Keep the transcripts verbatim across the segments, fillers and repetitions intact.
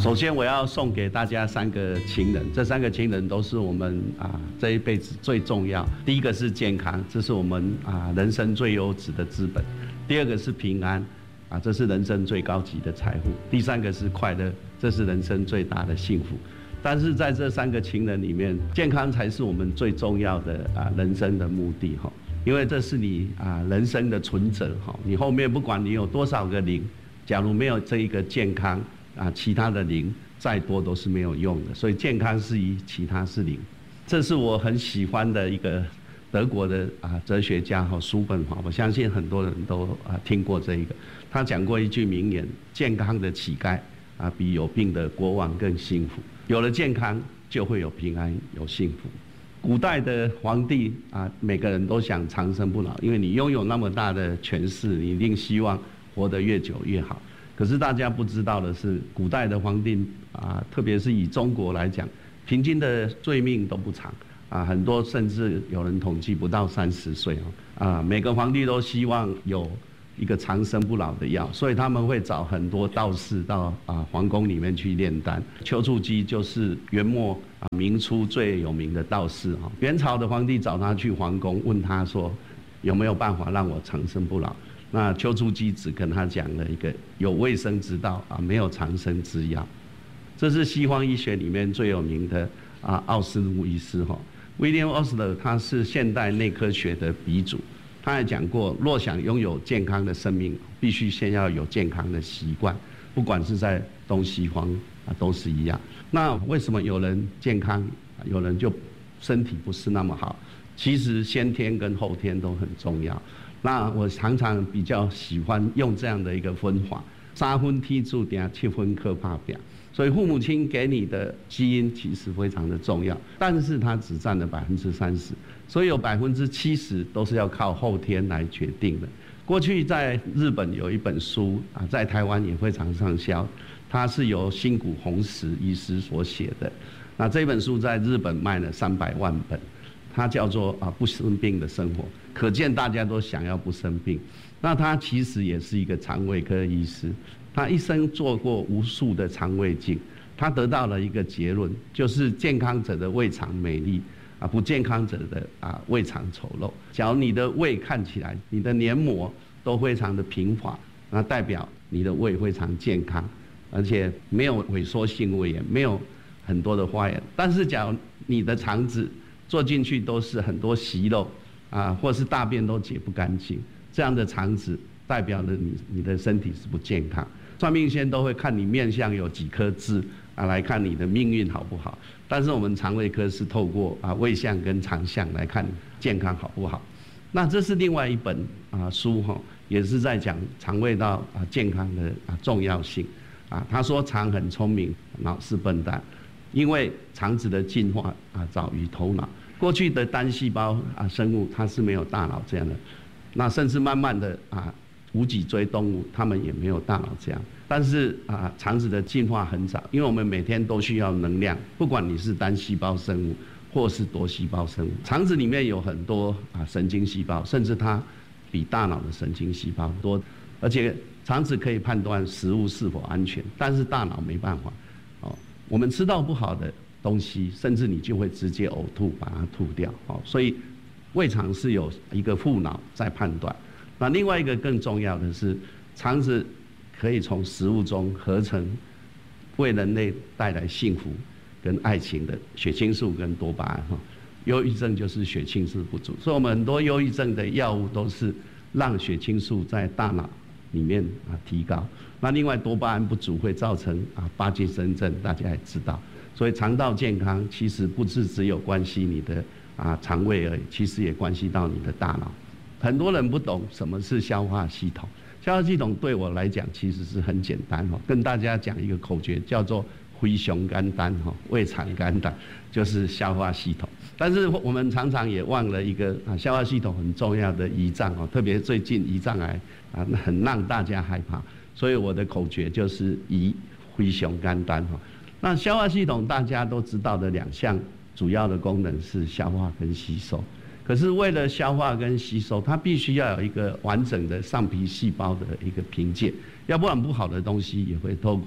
首先，我要送给大家三个情人，这三个情人都是我们啊这一辈子最重要。第一个是健康，这是我们啊人生最优质的资本；第二个是平安，啊这是人生最高级的财富；第三个是快乐，这是人生最大的幸福。但是在这三个情人里面，健康才是我们最重要的啊人生的目的哈，因为这是你啊人生的存折哈，你后面不管你有多少个零，假如没有这一个健康。啊，其他的零再多都是没有用的，所以健康是一，其他是零。这是我很喜欢的一个德国的啊哲学家哈叔本华，我相信很多人都啊听过这一个。他讲过一句名言：健康的乞丐啊比有病的国王更幸福。有了健康，就会有平安，有幸福。古代的皇帝啊，每个人都想长生不老，因为你拥有那么大的权势，你一定希望活得越久越好。可是大家不知道的是，古代的皇帝啊，特别是以中国来讲，平均的罪命都不长啊，很多甚至有人统计不到三十岁哦啊。每个皇帝都希望有一个长生不老的药，所以他们会找很多道士到啊皇宫里面去炼丹。丘处机就是元末啊明初最有名的道士哈。元朝的皇帝找他去皇宫，问他说有没有办法让我长生不老？那丘处机只跟他讲了一个有卫生之道啊，没有长生之药。这是西方医学里面最有名的啊奥斯陆医师哈，威廉奥斯勒他是现代内科学的鼻祖，他还讲过，若想拥有健康的生命，必须先要有健康的习惯，不管是在东西方啊都是一样。那为什么有人健康，有人就身体不是那么好？其实先天跟后天都很重要。那我常常比较喜欢用这样的一个分法：三分天注定，七分靠打拼。所以父母亲给你的基因其实非常的重要，但是它只占了百分之三十，所以有百分之七十都是要靠后天来决定的。过去在日本有一本书啊，在台湾也非常畅销，它是由新谷弘实医师所写的。那这本书在日本卖了三百万本。它叫做啊不生病的生活，可见大家都想要不生病。那他其实也是一个肠胃科医师，他一生做过无数的肠胃镜，他得到了一个结论，就是健康者的胃肠美丽啊，不健康者的啊胃肠丑陋。假如你的胃看起来，你的黏膜都非常的平滑，那代表你的胃非常健康，而且没有萎缩性胃炎，没有很多的发炎。但是假如你的肠子坐进去都是很多息肉啊，或是大便都解不干净，这样的肠子代表了你你的身体是不健康。算命先都会看你面相有几颗痣啊，来看你的命运好不好。但是我们肠胃科是透过啊胃相跟肠相来看健康好不好。那这是另外一本啊书哈，也是在讲肠胃道啊健康的啊重要性啊。他说肠很聪明，脑是笨蛋。因为肠子的进化啊早于头脑，过去的单细胞啊生物它是没有大脑这样的，那甚至慢慢的啊无脊椎动物它们也没有大脑这样，但是啊肠子的进化很早，因为我们每天都需要能量，不管你是单细胞生物或是多细胞生物，肠子里面有很多啊神经细胞，甚至它比大脑的神经细胞多，而且肠子可以判断食物是否安全，但是大脑没办法。哦，我们吃到不好的东西，甚至你就会直接呕吐，把它吐掉。哦，所以胃肠是有一个副脑在判断。那另外一个更重要的是，肠子可以从食物中合成为人类带来幸福跟爱情的血清素跟多巴胺。哈，忧郁症就是血清素不足，所以我们很多忧郁症的药物都是让血清素在大脑里面啊提高。那另外多巴胺不足会造成啊帕金森症，大家也知道。所以肠道健康其实不是只有关系你的啊肠胃而已，其实也关系到你的大脑。很多人不懂什么是消化系统，消化系统对我来讲其实是很简单哦，跟大家讲一个口诀，叫做非常简单哈，胃肠简单就是消化系统。但是我们常常也忘了一个啊，消化系统很重要的胰脏哦，特别最近胰脏癌啊，很让大家害怕，所以我的口诀就是胰非常简单哈。那消化系统大家都知道的两项主要的功能是消化跟吸收。可是为了消化跟吸收，它必须要有一个完整的上皮细胞的一个凭借，要不然不好的东西也会透过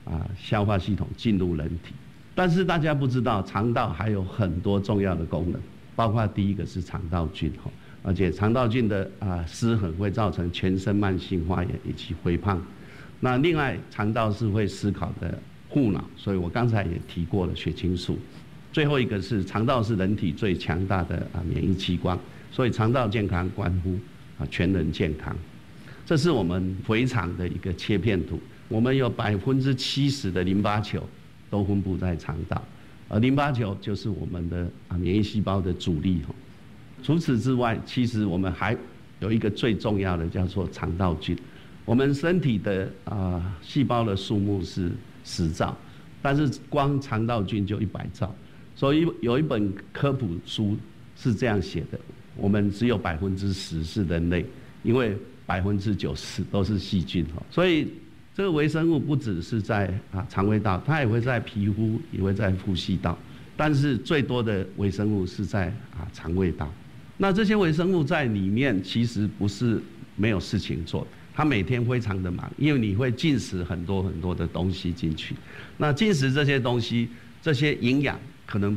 啊消化系统进入人体。但是大家不知道，肠道还有很多重要的功能，包括第一个是肠道菌哈，而且肠道菌的啊失衡会造成全身慢性发炎以及肥胖。那另外，肠道是会思考的护脑，所以我刚才也提过了血清素。最后一个是肠道是人体最强大的啊免疫器官，所以肠道健康关乎啊全人健康。这是我们肥肠的一个切片图，我们有百分之七十的淋巴球都分布在肠道，而淋巴球就是我们的啊免疫细胞的主力哈。除此之外，其实我们还有一个最重要的叫做肠道菌。我们身体的啊细胞的数目是十兆，但是光肠道菌就一百兆，所以有一本科普书是这样写的：我们只有百分之十是人类，因为百分之九十都是细菌哈。所以这个微生物不只是在啊肠胃道，它也会在皮肤，也会在呼吸道，但是最多的微生物是在啊肠胃道。那这些微生物在里面其实不是没有事情做，它每天非常的忙，因为你会进食很多很多的东西进去。那进食这些东西，这些营养可能